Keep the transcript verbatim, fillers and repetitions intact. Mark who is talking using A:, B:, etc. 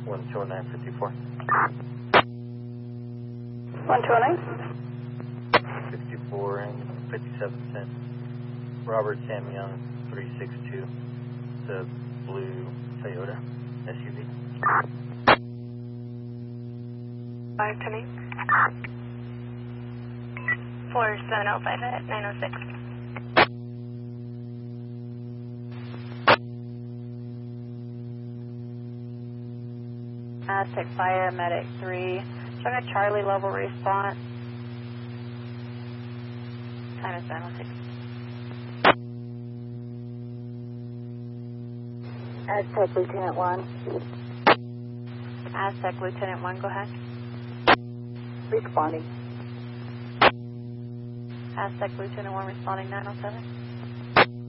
A: one two nine fifty-four.
B: one two nine?
A: fifty-four and fifty-seven cents. Robert Sam Young, three six two. The blue Toyota S U V.
B: five ten eight.
C: four seven oh five at nine oh six.
D: Aztec Fire, Medic three. Showing a Charlie level response. Time is nine oh six.
E: Aztec Lieutenant one.
D: Aztec Lieutenant one, go ahead.
E: Responding.
D: Aztec Lieutenant one responding nine oh seven.